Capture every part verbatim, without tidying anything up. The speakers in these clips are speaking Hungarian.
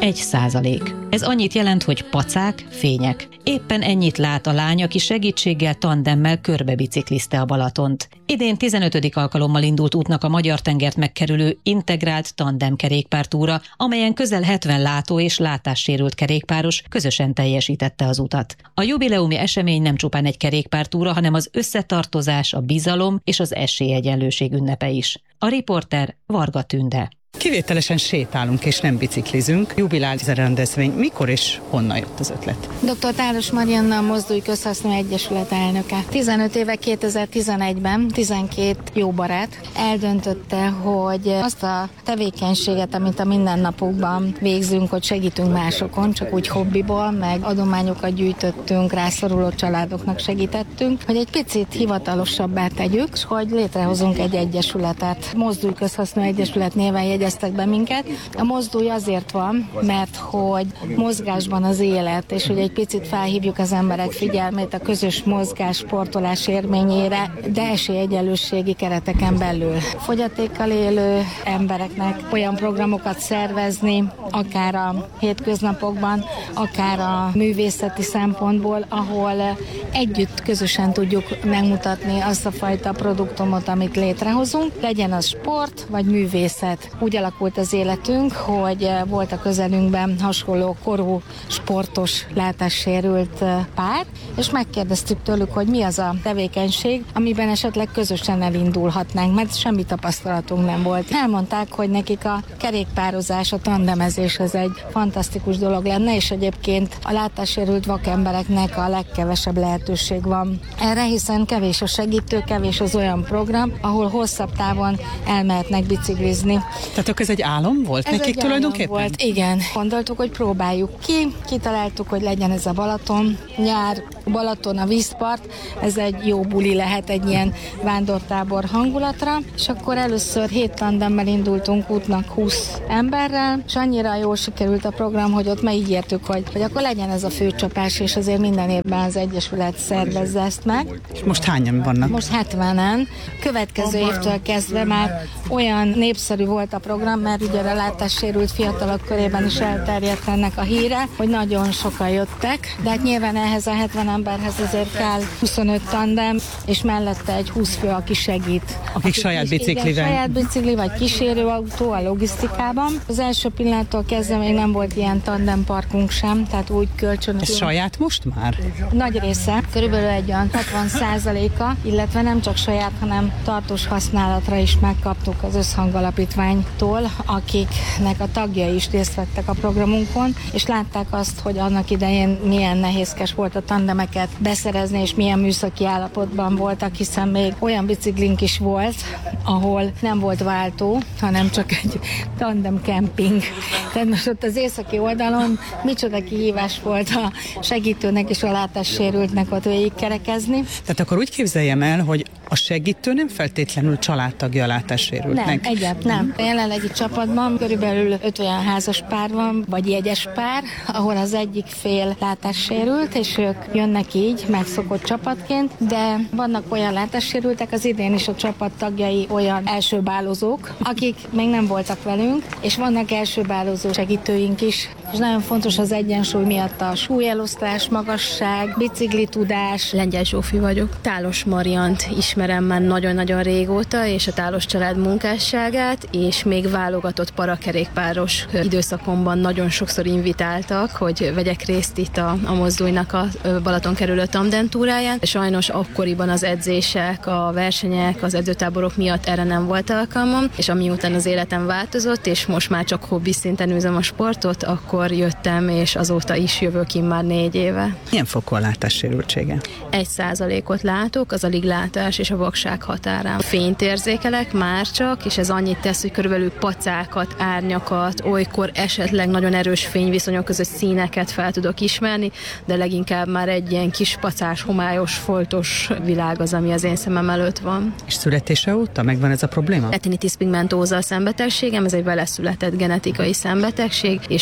egy százalék. Ez annyit jelent, hogy pacák, fények. Éppen ennyit lát a lány, aki segítséggel, tandemmel körbebiciklizte a Balatont. Idén tizenötödik alkalommal indult útnak a magyar tengert megkerülő integrált tandem kerékpártúra, amelyen közel hetven látó és látássérült kerékpáros közösen teljesítette az utat. A jubileumi esemény nem csupán egy kerékpártúra, hanem az összetartozás, a bizalom és az esélyegyenlőség ünnepe is. A riporter Varga Tünde. Kivételesen sétálunk és nem biciklizünk. Jubilált ez a rendezvény. Mikor és honnan jött az ötlet? doktor Tálos Marianna, a Mozdulj Közhasznú Egyesület elnöke. tizenöt éve kétezer-tizenegyben tizenkét jó barát eldöntötte, hogy azt a tevékenységet, amit a mindennapokban végzünk, hogy segítünk másokon, csak úgy hobbiból, meg adományokat gyűjtöttünk, rászoruló családoknak segítettünk, hogy egy picit hivatalosabbá tegyük, és hogy létrehozunk egy egyesületet. Mozdulj Közhasznú Egyesület néven jegyeztek be minket. A Mozdulj azért van, mert hogy mozgásban az élet, és hogy egy picit felhívjuk az emberek figyelmét a közös mozgás, sportolás érményére, de esélyegyenlőségi kereteken belül. Fogyatékkal élő embereknek olyan programokat szervezni, akár a hétköznapokban, akár a művészeti szempontból, ahol együtt közösen tudjuk megmutatni azt a fajta produktumot, amit létrehozunk, legyen az sport vagy művészet. Úgy alakult az életünk, hogy volt a közelünkben hasonló korú, sportos, látássérült pár, és megkérdeztük tőlük, hogy mi az a tevékenység, amiben esetleg közösen elindulhatnánk, mert semmi tapasztalatunk nem volt. Elmondták, hogy nekik a kerékpározás, a tandemezés az egy fantasztikus dolog lenne, és egyébként a látássérült vakembereknek a legkevesebb lehetőség van erre, hiszen kevés a segítő, kevés az olyan program, ahol hosszabb távon elmehetnek biciklizni. Tehát akkor ez egy álom volt ez nekik tulajdonképpen? Volt, igen. Gondoltuk, hogy próbáljuk ki, kitaláltuk, hogy legyen ez a Balaton, nyár, Balaton, a vízpart, ez egy jó buli lehet egy ilyen vándortábor hangulatra, és akkor először hét tandemmel indultunk útnak húsz emberrel, és annyira jól sikerült a program, hogy ott megígértük, hogy, hogy akkor legyen ez a főcsapás, és azért minden évben az Egyesület szervezze ezt meg. És most hányan vannak? Most hetvenen. Következő évtől kezdve már olyan népszerű volt a program, mert ugye a látássérült fiatalok körében is elterjedt ennek a híre, hogy nagyon sokan jöttek, de hát nyilván ehhez a hetven emberhez azért kell huszonöt tandem, és mellette egy húsz fő, aki segít. Akik saját biciklivel. Igen, saját bicikli, vagy kísérőautó a logisztikában. Az első pillanattól kezdve még nem volt ilyen tandemparkunk sem, tehát úgy kölcsönös. Ez saját most már? Nagy része, körülbelül egy olyan hatvan százaléka, illetve nem csak saját, hanem tartós használatra is megkaptuk az Összhang Alapítványtól, akiknek a tagjai is részt vettek a programunkon, és látták azt, hogy annak idején milyen nehézkes volt a tandemeket beszerezni, és milyen műszaki állapotban voltak, hiszen még olyan biciklink is volt, ahol nem volt váltó, hanem csak egy tandem kemping. Tehát most ott az északi oldalon micsoda kihívás volt a segítőnek és a látássérültnek ott végigkerekezni. Tehát akkor úgy képzeljem el, hogy a segítő nem feltétlenül családtagja a látássérültnek. Nem, egyáltalán nem. A jelenlegi csapatban körülbelül öt olyan házas pár van, vagy jegyes pár, ahol az egyik fél látássérült, és ők jönnek így, megszokott csapatként, de vannak olyan látássérültek, az idén is a csapat tagjai olyan elsőbálozók, akik még nem voltak velünk, és vannak elsőbálozó segítőink is, és nagyon fontos az egyensúly miatt a súlyelosztás, magasság, biciklitudás. Lengyel Zsófi vagyok. Tálos Mariant ismerem már nagyon-nagyon régóta, és a Tálos család munkásságát, és még válogatott parakerékpáros időszakomban nagyon sokszor invitáltak, hogy vegyek részt itt a, a Mozdulj-nak a Balaton kerülő tandem túráján. Sajnos akkoriban az edzések, a versenyek, az edzőtáborok miatt erre nem volt alkalmam, és amiután az életem változott, és most már csak hobbi szinten űzöm a sportot, akkor jöttem, és azóta is jövök én már négy éve. Milyen fokú a látássérültsége? Egy százalékot látok, az alig látás és a vakság határán. Fényt érzékelek már csak, és ez annyit tesz, hogy körülbelül pacákat, árnyakat, olykor esetleg nagyon erős fényviszonyok között színeket fel tudok ismerni, de leginkább már egy ilyen kis pacás, homályos, foltos világ az, ami az én szemem előtt van. És születése óta megvan ez a probléma? Retinitis pigmentosa a szembetegségem, ez egy beleszületett genetikai szembetegség, és sajnos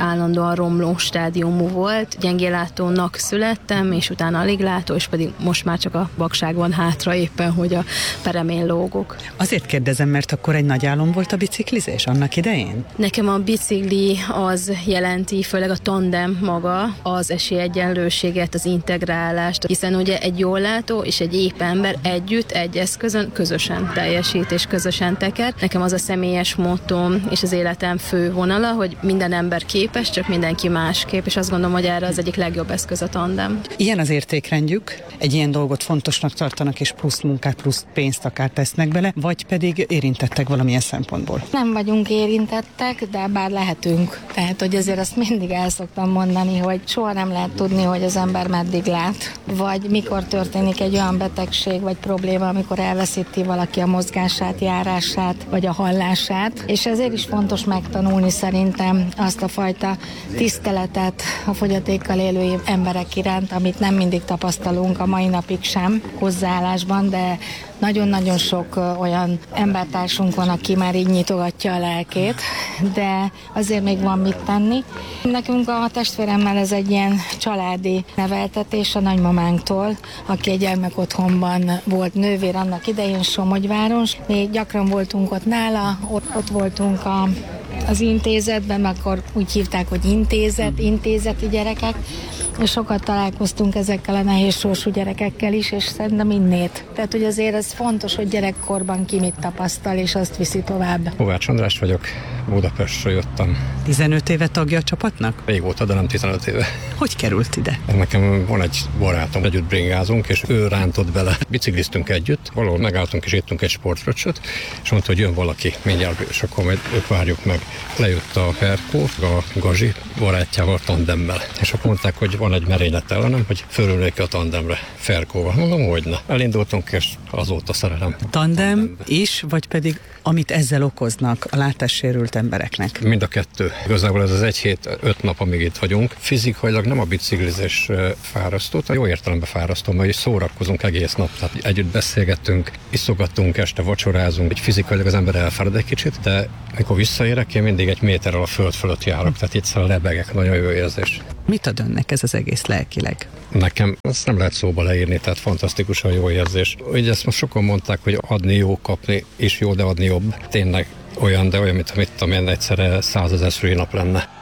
állandóan romló stádiumú volt. Gyengéllátónak születtem, és utána alig-látó, és pedig most már csak a vakság van hátra éppen, hogy a peremén lógok. Azért kérdezem, mert akkor egy nagy álom volt a biciklizés annak idején? Nekem a bicikli az jelenti, főleg a tandem maga, az esélyegyenlőséget, az integrálást, hiszen ugye egy jól látó és egy épp ember együtt, egy eszközön közösen teljesít és közösen teker. Nekem az a személyes mottóm és az életem fő vonala, hogy minden ember képes, csak mindenki másképp, és azt gondolom, hogy erre az egyik legjobb eszköz a tandem. Ilyen az értékrendjük, egy ilyen dolgot fontosnak tartanak, és plusz munkát, plusz pénzt akár tesznek bele, vagy pedig érintettek valamilyen szempontból? Nem vagyunk érintettek, de bár lehetünk. Tehát, hogy azért azt mindig el szoktam mondani, hogy soha nem lehet tudni, hogy az ember meddig lát, vagy mikor történik egy olyan betegség, vagy probléma, amikor elveszíti valaki a mozgását, járását, vagy a hallását. És ezért is fontos megtanulni szerintem azt a fajta tiszteletet a fogyatékkal élő emberek iránt, amit nem mindig tapasztalunk a mai napig sem hozzáállásban, de nagyon-nagyon sok olyan embertársunk van, aki már így nyitogatja a lelkét, de azért még van mit tenni. Nekünk a testvéremmel ez egy ilyen családi neveltetés a nagymamánktól, aki egy gyermekotthonban volt nővér annak idején Somogyváron. Mi gyakran voltunk ott nála, ott, ott voltunk a az intézetben, akkor úgy hívták, hogy intézet, intézeti gyerekek, és sokat találkoztunk ezekkel a nehéz sorsú gyerekekkel is, és szerintem innét. Tehát, hogy azért ez fontos, hogy gyerekkorban ki mit tapasztal, és azt viszi tovább. Kovács András vagyok, Budapestről jöttem. tizenöt éve tagja a csapatnak? Régóta, de nem tizenöt éve. Hogy került ide? Nekem van egy barátom, együtt bringázunk, és ő rántott bele. Bicikliztünk együtt, valahol megálltunk és ittünk egy sportfröccsöt, és mondta, hogy jön valaki mindjárt, és akkor majd ők várjuk meg. Lejött a Ferkó, a Gazsi barátjával tandemmel, és akkor mondták, hogy van egy merénylet ellenem, hogy fölülnék a tandemre Ferkóval. Mondom, hogy ne. Elindultunk, és azóta szerelem. Tandem is, vagy pedig amit ezzel okoznak a látássérült embereknek? Mind a kettő. Igazából ez az egy hét, öt nap, amíg itt vagyunk. Fizikailag nem a biciklizés fárasztó, jó értelemben fárasztó, mert is szórakozunk egész nap. Tehát együtt beszélgettünk, iszogattunk, este vacsorázunk, így fizikailag az ember elfárad egy kicsit, de amikor visszaérek, én mindig egy méterrel a föld fölött járok, tehát itt lebegek, nagyon jó érzés. Mit ad önnek ez az egész lelkileg? Nekem ezt nem lehet szóba leírni, tehát fantasztikusan jó érzés. Ugye ezt most sokan mondták, hogy adni jó, kapni is jó, de adni jobb. Tényleg olyan, de olyan, mint amit amilyen egyszerre százezer szülinap lenne.